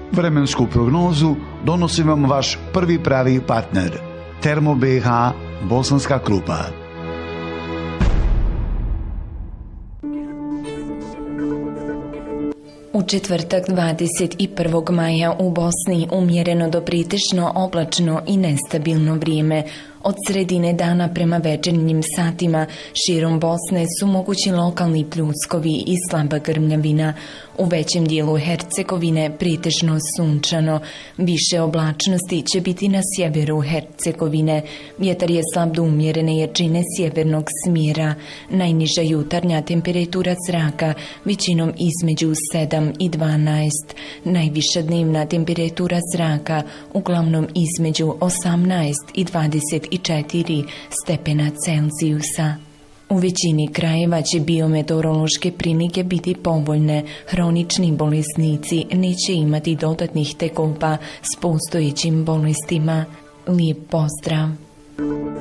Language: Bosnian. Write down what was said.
Vremensku prognozu donosi vam vaš prvi pravi partner, Termo BiH Bosanska Krupa. U četvrtak 21. maja u Bosni umjereno do pretežno oblačno i nestabilno vrijeme. Od sredine dana prema večernjim satima širom Bosne su mogući lokalni pljuskovi i slaba grmljavina. U većem dijelu Hercegovine pretežno sunčano. Više oblačnosti će biti na sjeveru Hercegovine. Vjetar je slab do umjerene jačine sjevernog smjera. Najniža jutarnja temperatura zraka većinom između 7 i 12. Najviša dnevna temperatura zraka uglavnom između 18 i 24 stepena Celzijusa. U većini krajeva će biometeorološke prilike biti povoljne. Hronični bolesnici neće imati dodatnih tegoba s postojećim bolestima. Lijep pozdrav!